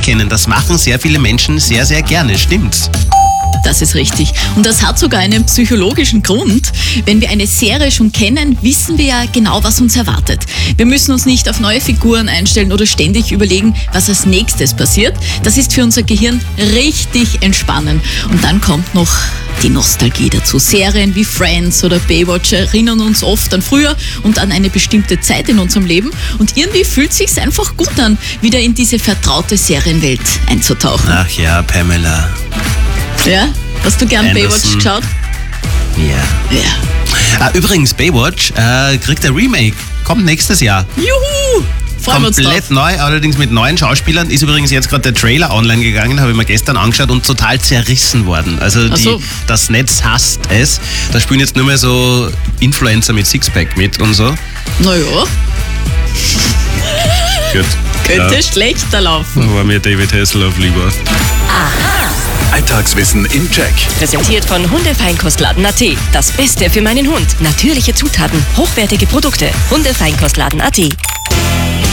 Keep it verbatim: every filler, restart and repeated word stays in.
kennen. Das machen sehr viele Menschen sehr, sehr gerne. Stimmt's? Das ist richtig. Und das hat sogar einen psychologischen Grund. Wenn wir eine Serie schon kennen, wissen wir ja genau, was uns erwartet. Wir müssen uns nicht auf neue Figuren einstellen oder ständig überlegen, was als nächstes passiert. Das ist für unser Gehirn richtig entspannend. Und dann kommt noch die Nostalgie dazu. Serien wie Friends oder Baywatch erinnern uns oft an früher und an eine bestimmte Zeit in unserem Leben. Und irgendwie fühlt es sich einfach gut an, wieder in diese vertraute Serienwelt einzutauchen. Ach ja, Pamela. Ja? Hast du gern Anderson. Baywatch geschaut? Ja. Ja. Ah, übrigens, Baywatch äh, kriegt ein Remake. Kommt nächstes Jahr. Juhu! Freuen wir uns drauf. Komplett neu, allerdings mit neuen Schauspielern. Ist übrigens jetzt gerade der Trailer online gegangen, habe ich mir gestern angeschaut und total zerrissen worden. Also Ach die, so. das Netz hasst es. Da spielen jetzt nur mehr so Influencer mit Sixpack mit und so. Naja, Gut. könnte Ja, schlechter laufen. war mir David Hasselhoff lieber. Alltagswissen im Check. Präsentiert von Hundefeinkostladen Punkt at. Das Beste für meinen Hund. Natürliche Zutaten, hochwertige Produkte. Hundefeinkostladen Punkt at.